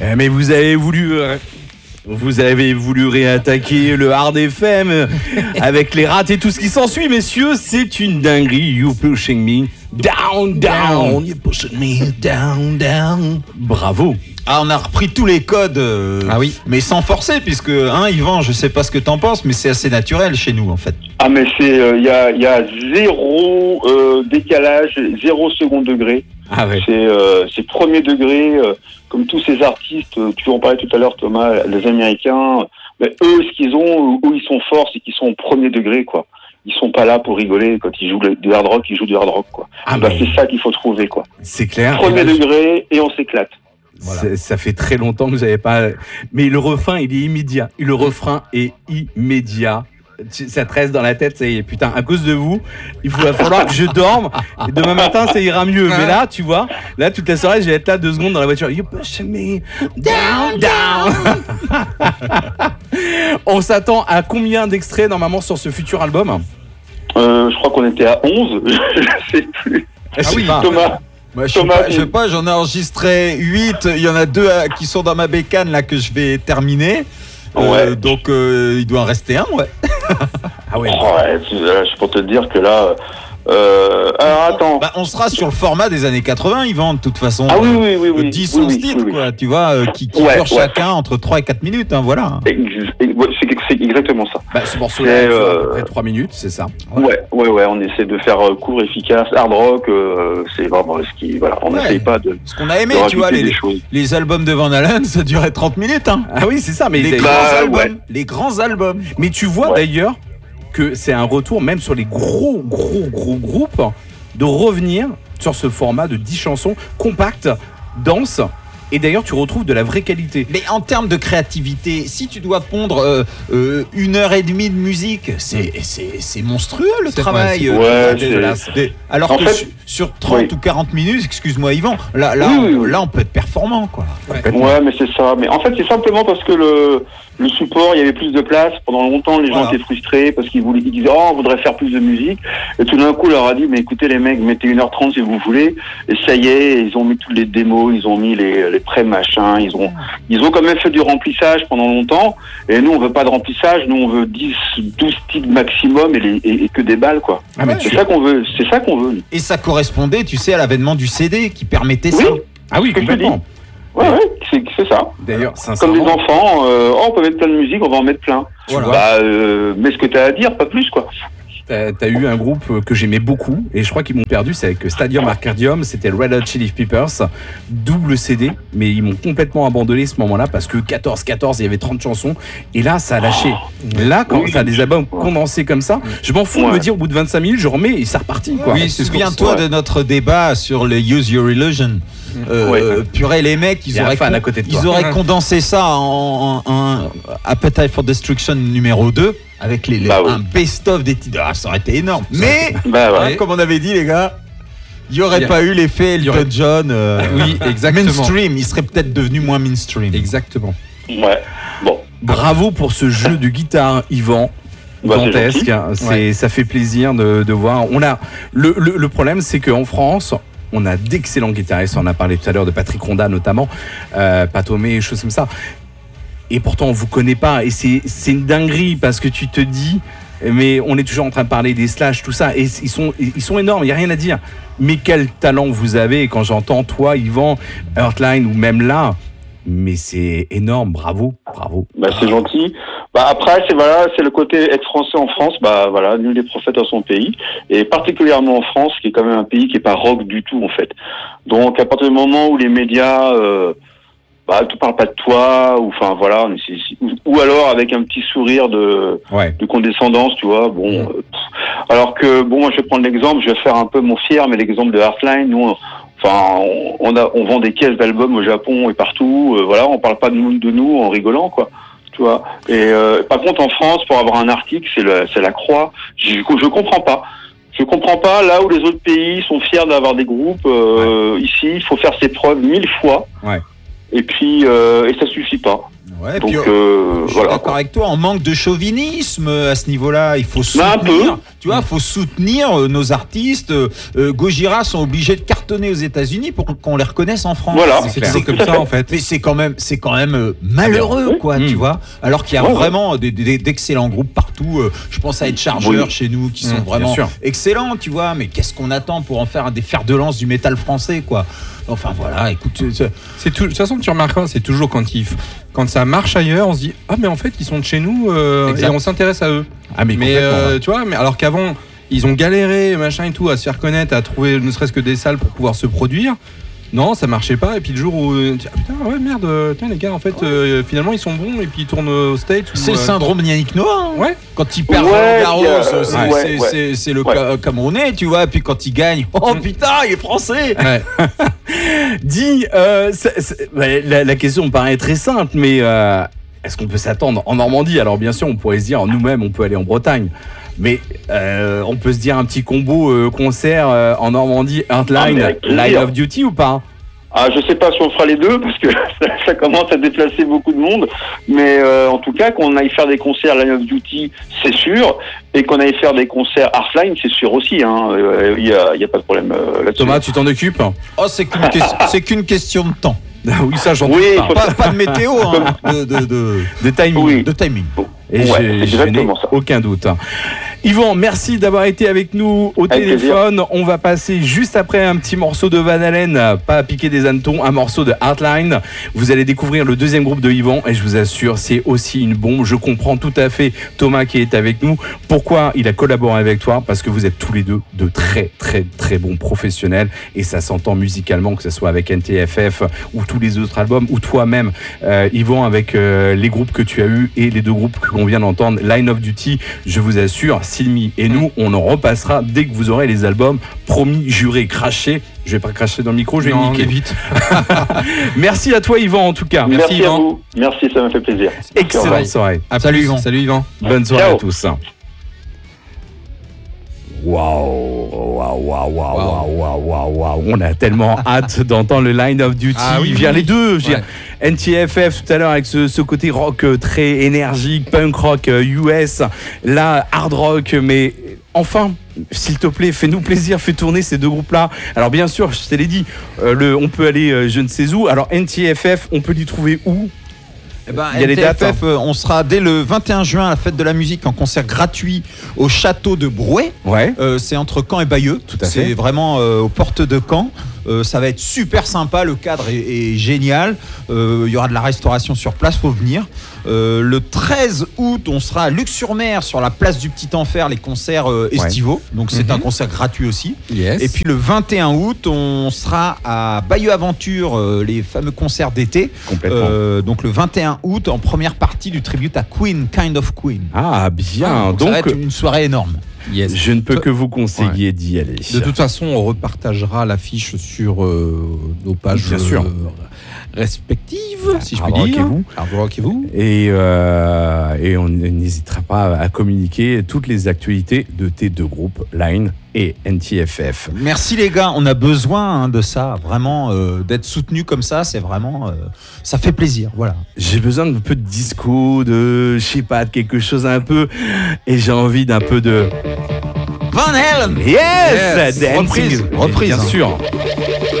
Mais vous avez voulu réattaquer le Hard FM avec les rats et tout ce qui s'ensuit, messieurs. C'est une dinguerie. You pushing me down, down. You pushing me down, down. Bravo. Ah, on a repris tous les codes, mais sans forcer, puisque, Yvan, je sais pas ce que t'en penses, mais c'est assez naturel chez nous, en fait. Ah, mais c'est, il y a zéro décalage, 0 second degré. Ah ouais. C'est premier degré, comme tous ces artistes, tu en parlais tout à l'heure, Thomas, les Américains, mais eux, ce qu'ils ont, où ils sont forts, c'est qu'ils sont au premier degré, quoi. Ils sont pas là pour rigoler. Quand ils jouent du hard rock, ils jouent du hard rock, quoi. C'est ça qu'il faut trouver, quoi. C'est clair. Premier degré, et on s'éclate. Voilà. Ça fait très longtemps que j'avais pas. Mais le refrain, il est immédiat. Le refrain est immédiat. Ça te reste dans la tête, ça y est. Putain, à cause de vous, il va falloir que je dorme. Et demain matin, ça ira mieux. Mais là, tu vois, là, toute la soirée, je vais être là 2 secondes dans la voiture. You push me down, down. On s'attend à combien d'extraits normalement sur ce futur album ? Je crois qu'on était à 11. Je sais plus. Ah oui, Thomas. Moi, je sais pas, j'en ai enregistré 8. Il y en a 2 qui sont dans ma bécane là que je vais terminer. Donc il doit en rester un, ouais. Ah ouais. Je peux te dire que là. Alors attends. On sera sur le format des années 80, Yvan, de toute façon. Ah oui. 10 son titres, quoi, tu vois, qui durent chacun entre 3 et 4 minutes, voilà. C'est exactement ça. Ce morceau-là, il fait à peu près 3 minutes, c'est ça. Ouais, on essaie de faire court, efficace, hard rock, c'est vraiment ce qui, voilà, on n'essaye pas de. Ce qu'on a aimé, tu vois, les albums de Van Halen, ça durait 30 minutes, Ah oui, c'est ça, mais les grands albums. Mais tu vois d'ailleurs que c'est un retour, même sur les gros groupes, de revenir sur ce format de 10 chansons compactes, denses. Et d'ailleurs, tu retrouves de la vraie qualité. Mais en termes de créativité, si tu dois pondre 1h30 de musique, c'est monstrueux le travail. Alors que sur 30 ou 40 minutes, excuse-moi Yvan, là on peut être performant, quoi. Ouais, mais c'est ça. Mais en fait, c'est simplement parce que le support, il y avait plus de place. Pendant longtemps, les gens étaient frustrés parce qu'ils disaient on voudrait faire plus de musique. Et tout d'un coup, on leur a dit mais écoutez les mecs, mettez 1h30 si vous voulez. Et ça y est, ils ont mis toutes les démos, ils ont mis les pré-machins, ils ont quand même fait du remplissage pendant longtemps. Et nous, on veut pas de remplissage, nous on veut 12 titres maximum et que des balles, quoi. C'est ça qu'on veut. Et ça correspondait, tu sais, à l'avènement du CD qui permettait ça. Ah oui, complètement. Ouais, c'est ça. D'ailleurs, comme des enfants, on peut mettre plein de musique, on va en mettre plein. Mais ce que t'as à dire, pas plus, quoi. T'as eu un groupe que j'aimais beaucoup et je crois qu'ils m'ont perdu, c'est avec Stadium Arcadium, c'était Red Hot Chili Peppers, double CD, mais ils m'ont complètement abandonné ce moment-là parce que 14, il y avait 30 chansons et là ça a lâché. Là quand t'as des albums condensés comme ça, je m'en fous de me dire au bout de 25 minutes je remets et c'est reparti, quoi. Oui, souviens-toi de notre débat sur le Use Your Illusion. Purée, les mecs, ils auraient condensé ça en Appetite for Destruction numéro 2 avec un best-of des titres. Ça aurait été énorme. Mais, comme on avait dit, les gars, il n'y aurait pas eu l'effet Elton John. Oui, exactement. Mainstream, il serait peut-être devenu moins mainstream. Exactement. Ouais. Bon. Bravo pour ce jeu de guitare, Yvan. Dantesque. Ça fait plaisir de voir. Le problème, c'est qu'en France, on a d'excellents guitaristes. On a parlé tout à l'heure de Patrick Ronda notamment, Patomé, choses comme ça. Et pourtant, on vous connaît pas. Et c'est une dinguerie parce que tu te dis, mais on est toujours en train de parler des Slash, tout ça. Et ils sont énormes, il n'y a rien à dire. Mais quel talent vous avez. Et quand j'entends toi, Yvan, Heartline ou même là, mais c'est énorme. Bravo. C'est gentil. Après, c'est le côté être français en France. Nul des prophètes dans son pays. Et particulièrement en France, qui est quand même un pays qui est pas rock du tout, en fait. Donc, à partir du moment où les médias, tu parles pas de toi, ou alors avec un petit sourire de condescendance, tu vois. Alors que, moi, je vais prendre l'exemple, je vais faire un peu mon fier, mais l'exemple de Heartline, nous, on vend des caisses d'albums au Japon et partout, on parle pas de nous en rigolant, quoi. Tu vois. Et par contre, en France, pour avoir un article, c'est la croix. Je comprends pas. Je comprends pas, là où les autres pays sont fiers d'avoir des groupes, ici, il faut faire ses preuves 1000 fois. Ouais. Et puis, et ça suffit pas. Ouais, donc, je suis d'accord avec toi, on manque de chauvinisme à ce niveau-là. Il faut soutenir, tu vois, faut soutenir nos artistes. Gojira sont obligés de cartonner aux États-Unis pour qu'on les reconnaisse en France. Voilà, c'est comme ça en fait. Mais c'est quand même malheureux, quoi, tu vois. Alors qu'il y a vraiment d'excellents groupes partout. Je pense à Ed Charger chez nous qui sont vraiment excellents, tu vois. Mais qu'est-ce qu'on attend pour en faire des fers de lance du métal français, quoi. Enfin voilà, écoute, de toute façon tu remarqueras, c'est toujours quand ça marche ailleurs, on se dit mais en fait ils sont de chez nous et on s'intéresse à eux. Mais tu vois, mais alors qu'avant ils ont galéré machin et tout à se faire connaître, à trouver ne serait-ce que des salles pour pouvoir se produire. Non, ça marchait pas. Et puis le jour où putain ouais merde, les gars en fait finalement ils sont bons et puis ils tournent au stage. C'est le syndrome Yannick Noah. Hein. Ouais. Quand il perd Roland Garros, c'est le Camerounais, tu vois. Et puis quand il gagne, putain, il est français. Ouais. Dis, la question me paraît très simple, mais est-ce qu'on peut s'attendre en Normandie? Alors bien sûr, on pourrait se dire nous-mêmes, on peut aller en Bretagne. Mais on peut se dire un petit combo concert en Normandie, Heartline, Line of Duty ou pas? Je sais pas si on fera les deux parce que ça commence à déplacer beaucoup de monde, mais en tout cas qu'on aille faire des concerts Line of Duty, c'est sûr, et qu'on aille faire des concerts Heartline, c'est sûr aussi. Il y a pas de problème là-dessus. Thomas, tu t'en occupes? C'est qu'une question de temps. Oui, ça j'en doute pas. Pas de météo, de timing. Oui. De timing. Et je n'ai aucun doute. Yvan, merci d'avoir été avec nous au téléphone. Plaisir. On va passer juste après un petit morceau de Van Halen, pas à piquer des hannetons, un morceau de Heartline. Vous allez découvrir le deuxième groupe de Yvan et je vous assure, c'est aussi une bombe. Je comprends tout à fait Thomas qui est avec nous. Pourquoi il a collaboré avec toi? Parce que vous êtes tous les deux de très très très bons professionnels et ça s'entend musicalement, que ce soit avec NTFF ou tous les autres albums ou toi-même, Yvan, avec les groupes que tu as eus et les deux groupes qu'on vient d'entendre, Line of Duty. Je vous assure, Silmi et nous, on en repassera dès que vous aurez les albums. Promis, juré, craché. Je vais pas cracher dans le micro, je vais niquer vite. Merci à toi, Yvan, en tout cas. Merci Yvan. À vous. Merci, ça m'a fait plaisir. Excellente soirée. Salut Yvan. Salut Yvan. Bonne soirée à tous. Waouh. On a tellement hâte d'entendre le Line of Duty. Les deux. NTFF tout à l'heure avec ce côté rock très énergique, punk rock US, là hard rock, mais enfin, s'il te plaît, fais-nous plaisir, fais tourner ces deux groupes-là. Alors bien sûr, je te l'ai dit, on peut aller je ne sais où. Alors NTFF, on peut l'y trouver où? Il y a les dates. On sera dès le 21 juin à la fête de la musique en concert gratuit au château de Brouet. C'est entre Caen et Bayeux. Tout à fait. C'est vraiment aux portes de Caen. Ça va être super sympa, le cadre est génial. Il y aura de la restauration sur place, faut venir. Le 13 août, on sera à Luc-sur-Mer sur la place du Petit Enfer, les concerts estivaux. Donc c'est un concert gratuit aussi. Yes. Et puis le 21 août, on sera à Bayeux Aventure, les fameux concerts d'été. Complètement. Donc le 21 août, en première partie du tribute à Queen, Kind of Queen. Ah bien. Donc ça va être une soirée énorme. Yes. Je ne peux que vous conseiller d'y aller. De toute façon, on repartagera l'affiche sur nos pages respectives, si je puis dire. Rockez-vous. Et on n'hésitera pas à communiquer toutes les actualités de tes deux groupes, Line et NTFF. Merci les gars, on a besoin de ça, vraiment, d'être soutenus comme ça, c'est vraiment, ça fait plaisir, voilà. J'ai besoin d'un peu de disco, de, je sais pas, de quelque chose un peu, et j'ai envie d'un peu de... Van Halen. Yes, reprise, bien sûr.